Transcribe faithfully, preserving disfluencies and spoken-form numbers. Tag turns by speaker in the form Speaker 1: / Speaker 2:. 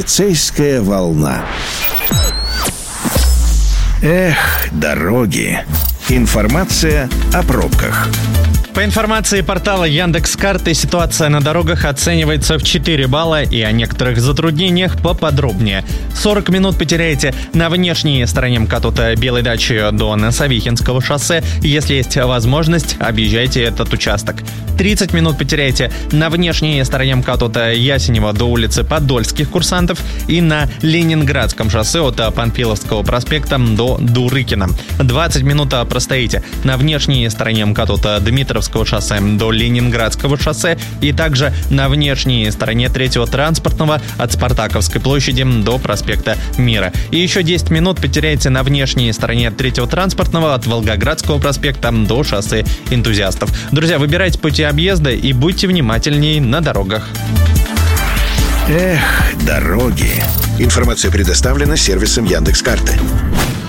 Speaker 1: Полицейская волна. Эх, дороги. Информация о пробках.
Speaker 2: По информации портала Яндекс.Карты, ситуация на дорогах оценивается в четыре балла, и о некоторых затруднениях поподробнее. сорок минут потеряете на внешней стороне МКАД от Белой дачи до Носовихинского шоссе. Если есть возможность, объезжайте этот участок. тридцать минут потеряете на внешней стороне МКАД от Ясенева до улицы Подольских курсантов и на Ленинградском шоссе от Панфиловского проспекта до Дурыкина. двадцать минут простоите на внешней стороне МКАД от Дмитровского шоссе до Ленинградского шоссе и также на внешней стороне третьего транспортного от Спартаковской площади до проспекта Мира. И еще десять минут потеряете на внешней стороне третьего транспортного от Волгоградского проспекта до шоссе Энтузиастов. Друзья, выбирайте пути объезда и будьте внимательней на дорогах.
Speaker 1: Эх, дороги. Информация предоставлена сервисом Яндекс.Карты.